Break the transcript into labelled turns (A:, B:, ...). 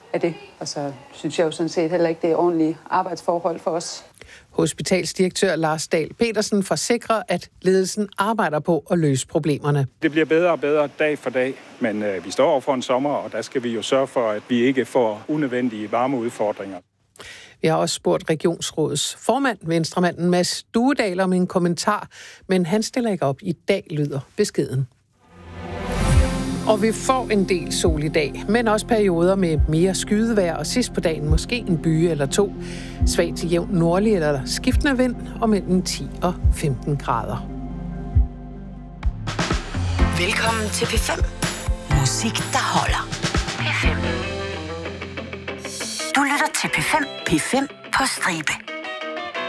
A: af det. Og så synes jeg jo sådan set heller ikke, det er ordentlige arbejdsforhold for os.
B: Hospitalsdirektør Lars Dahl Petersen forsikrer, at ledelsen arbejder på at løse problemerne.
C: Det bliver bedre og bedre dag for dag, men vi står over for en sommer, og der skal vi jo sørge for, at vi ikke får unødvendige varmeudfordringer.
B: Vi har også spurgt regionsrådets formand, venstremanden Mads Duedal, om en kommentar, men han stiller ikke op. I dag, lyder beskeden. Og vi får en del sol i dag, men også perioder med mere skydevejr, og sidst på dagen måske en byge eller to. Svag til jævn nordlig eller skiftende vind, og mellem 10 og 15 grader.
D: Velkommen til P5. Musik, der holder. P5. Du lytter til P5. P5 på stribe.